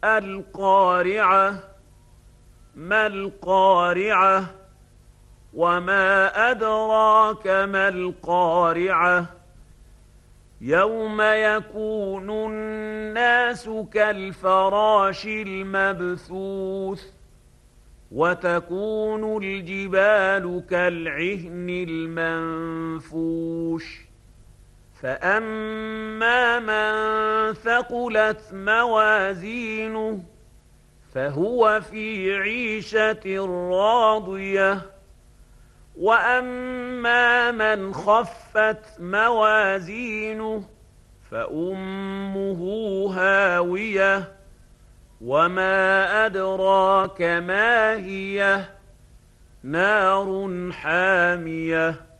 القارعة ما القارعة وما أدراك ما القارعة يوم يكون الناس كالفراش المبثوث وتكون الجبال كالعهن المنفوش فأما من ثقلت موازينه فهو في عيشة راضية وأما من خفت موازينه فأمه هاوية وما أدراك ما هي نار حامية